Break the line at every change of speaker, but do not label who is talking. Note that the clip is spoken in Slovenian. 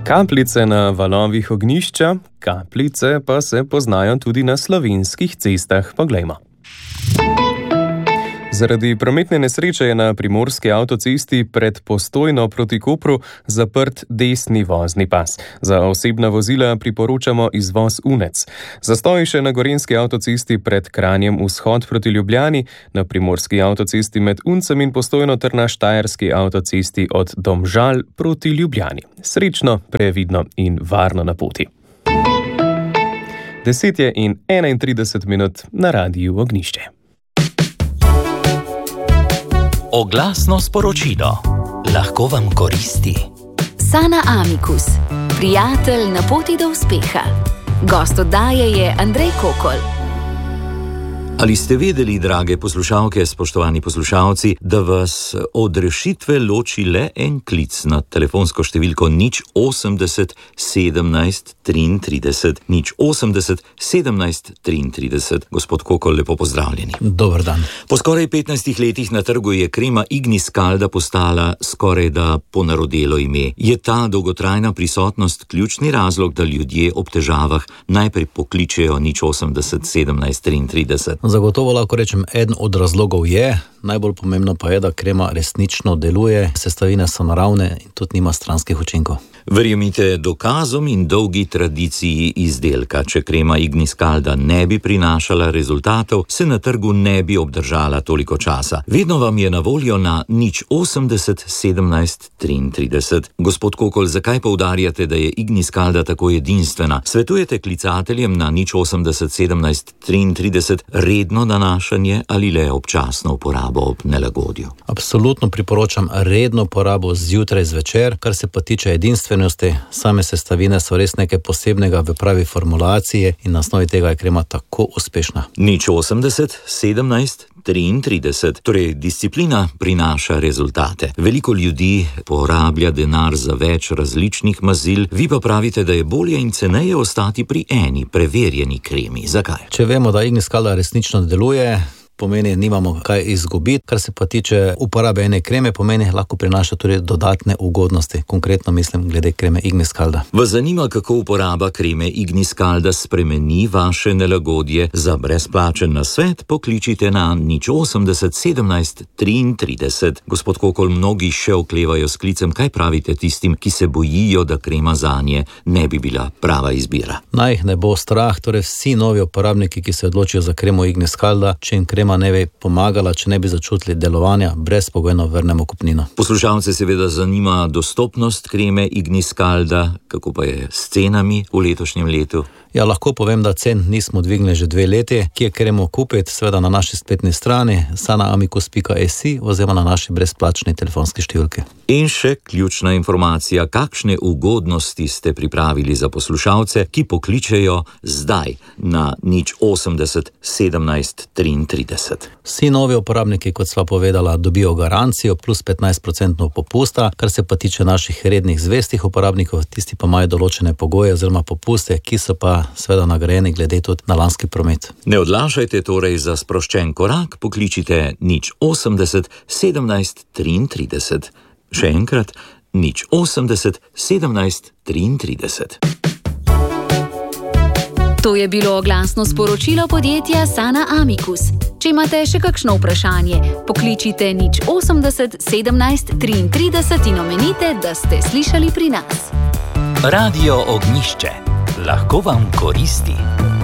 Kapljice na valovih ognjišča, kapljice pa se poznajo tudi na slovenskih cestah. Poglejmo. Zaradi prometne nesreče je na primorski avtocesti pred Postojno proti Kopru zaprt desni vozni pas. Za osebna vozila priporočamo izvoz Unec. Zastoj še na gorenjski avtocesti pred Kranjem vzhod proti Ljubljani, na primorski avtocesti med Uncem in Postojno ter na štajerski avtocesti od Domžal proti Ljubljani. Srečno, previdno in varno na poti. 10:31 na Radiu Ognjišče.
Oglasno sporočilo. Lahko vam koristi.
Sana Amicus, prijatelj na poti do uspeha. Gost oddaje je Andrej Kokol.
Ali ste vedeli, drage poslušalke, spoštovani poslušalci, da vas od rešitve loči le en klic na telefonsko številko 080 17 33 080 17 33? Gospod Kokol, lepo pozdravljeni.
Dober dan.
Po skoraj 15 letih na trgu je krema Ignis Calda postala skoraj da ponarodelo ime. Je ta dolgotrajna prisotnost ključni razlog, da ljudje ob težavah najprej pokličejo 080 17 33?
Zagotovo lahko rečem, eden od razlogov je, najbolj pomembno pa je, da krema resnično deluje, sestavine so naravne in tudi nima stranskih učinkov.
Verjemite dokazom in dolgi tradiciji izdelka. Če krema Ignis Calda ne bi prinašala rezultatov, se na trgu ne bi obdržala toliko časa. Vedno vam je na voljo na 080 17 33. Gospod Kokol, zakaj poudarjate, da je Ignis Calda tako edinstvena? Svetujete klicateljem na 080 17 33 redno nanašanje ali le občasno uporabo ob nelagodju?
Absolutno priporočam redno porabo zjutraj zvečer. Kar se pa tiče edinstvenosti, same sestavine so res nekaj posebnega v pravi formulaciji in na osnovi tega je krema tako uspešna.
080 17 33. Torej, disciplina prinaša rezultate. Veliko ljudi porablja denar za več različnih mazil, vi pa pravite, da je bolje in ceneje ostati pri eni preverjeni kremi. Zakaj?
Če vemo, da Ignis Calda resnično deluje, pomeni, nimamo kaj izgubiti. Kar se pa tiče uporabe ene kreme, pomeni, lahko prinaša tudi dodatne ugodnosti. Konkretno mislim glede kreme Ignis Calda.
Vas zanima, kako uporaba kreme Ignis Calda spremeni vaše nelagodje? Za brezplačen nasvet pokličite na 080 17 33. Gospod Kokol, mnogi še oklevajo s klicem. Kaj pravite tistim, ki se bojijo, da krema zanje ne bi bila prava izbira?
Naj jih ne bo strah, torej vsi novi uporabniki, ki se odločijo za kremo Ignis Calda, če jim krema ne bi pomagala, če ne bi začutili delovanja, brezpogojno vrnemo kupnino.
Poslušalce seveda zanima dostopnost kreme Ignis Calda, kako pa je s cenami v letošnjem letu?
Ja, lahko povem, da cen nismo dvignili že 2 leti. Kje kremo kupiti? Seveda na naši spletni strani sanaamicus.si oziroma na naši brezplačni telefonski številki.
In še ključna informacija, kakšne ugodnosti ste pripravili za poslušalce, ki pokličejo zdaj na 080 17 33.
Vsi novi uporabniki, kot sva povedala, dobijo garancijo plus 15% popusta. Kar se pa tiče naših rednih zvestih uporabnikov, tisti pa imajo določene pogoje oziroma popuste, ki so pa seveda nagrajeni glede tudi na lanski promet.
Ne odlašajte torej za sproščen korak, pokličite 080 17 33. Še enkrat 080 17 33.
To je bilo oglasno sporočilo podjetja Sana Amicus. Če imate še kakšno vprašanje, pokličite 080 17 33 in omenite, da ste slišali pri nas.
Radio Ognjišče. Lahko vam koristi.